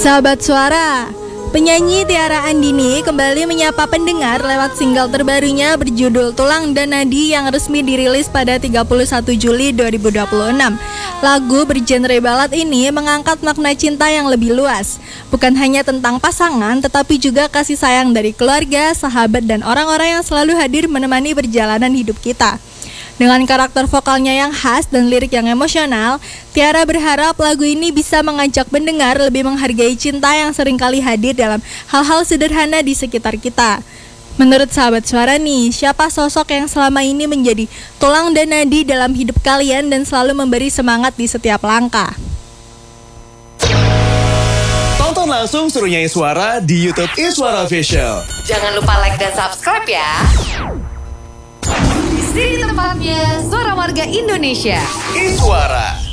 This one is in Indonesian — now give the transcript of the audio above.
Sahabat Suara, penyanyi Tiara Andini kembali menyapa pendengar lewat single terbarunya berjudul Tulang dan Nadi yang resmi dirilis pada 31 Juli 2026. Lagu bergenre ballad ini mengangkat makna cinta yang lebih luas, bukan hanya tentang pasangan tetapi juga kasih sayang dari keluarga, sahabat, dan orang-orang yang selalu hadir menemani perjalanan hidup kita. Dengan karakter vokalnya yang khas dan lirik yang emosional, Tiara berharap lagu ini bisa mengajak pendengar lebih menghargai cinta yang seringkali hadir dalam hal-hal sederhana di sekitar kita. Menurut sahabat Suara nih, siapa sosok yang selama ini menjadi tulang dan nadi dalam hidup kalian dan selalu memberi semangat di setiap langkah? Tonton langsung Suruh Nyanyi Suara di YouTube Iswara Official. Jangan lupa like dan subscribe ya. Di sini tempatnya Suara Warga Indonesia. Iswara.